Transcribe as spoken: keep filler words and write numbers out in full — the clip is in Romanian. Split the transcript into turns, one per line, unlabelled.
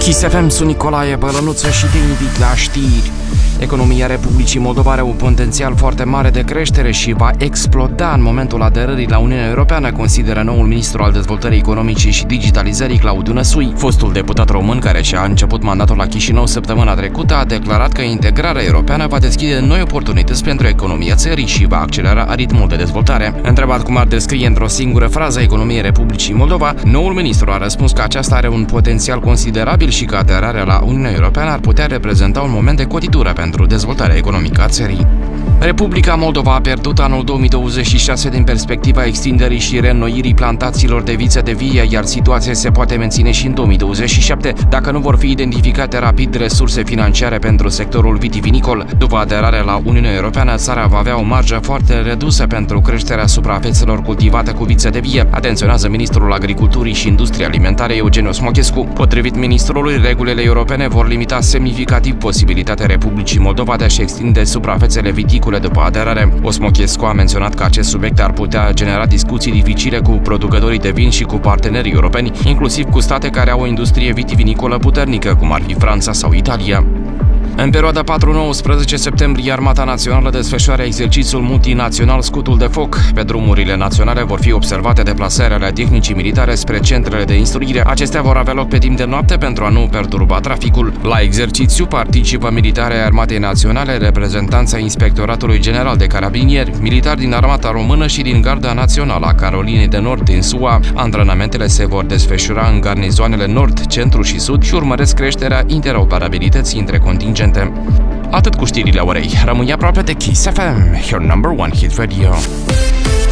Kiss F M, sunt Nicolae Bălănuță și te invit la știri. Economia Republicii Moldova are un potențial foarte mare de creștere și va exploda în momentul aderării la Uniunea Europeană, consideră noul ministru al Dezvoltării Economice și Digitalizării, Claudiu Năsui. Fostul deputat român, care și-a început mandatul la Chișinău săptămâna trecută, a declarat că integrarea europeană va deschide noi oportunități pentru economia țării și va accelera ritmul de dezvoltare. Întrebat cum ar descrie într-o singură frază economia Republicii Moldova, noul ministru a răspuns că aceasta are un potențial considerabil și că aderarea la Uniunea Europeană ar putea reprezenta un moment de cotitură pentru dezvoltarea economică a țării. Republica Moldova a pierdut anul două mii douăzeci și șase din perspectiva extinderii și reînnoirii plantațiilor de viță de vie, iar situația se poate menține și în două mii douăzeci și șapte dacă nu vor fi identificate rapid resurse financiare pentru sectorul vitivinicol. După aderarea la Uniunea Europeană, țara va avea o marjă foarte redusă pentru creșterea suprafețelor cultivate cu viță de vie, atenționează ministrul Agriculturii și Industriei Alimentare Eugeniu Smochescu. Potrivit ministrului, regulile europene vor limita semnificativ posibilitatea Republicii Moldova de a-și extinde suprafețele viticole după aderare. Osmochescu a menționat că acest subiect ar putea genera discuții dificile cu producătorii de vin și cu partenerii europeni, inclusiv cu state care au o industrie vitivinicolă puternică, cum ar fi Franța sau Italia. În perioada patru nouăsprezece septembrie, Armata Națională desfășoară exercițiul multinațional Scutul de Foc. Pe drumurile naționale vor fi observate deplasările ale tehnicii militare spre centrele de instruire. Acestea vor avea loc pe timp de noapte pentru a nu perturba traficul. La exercițiu participă militari ai Armatei Naționale, reprezentanța Inspectoratului General de Carabinieri, militari din Armata Română și din Garda Națională a Carolinei de Nord din S U A. Antrenamentele se vor desfășura în garnizoanele Nord, Centru și Sud și urmăresc creșterea interoperabilității între contingente. Atât cu știrile orei. Rămâi aproape de Kiss F M, your number one hit radio.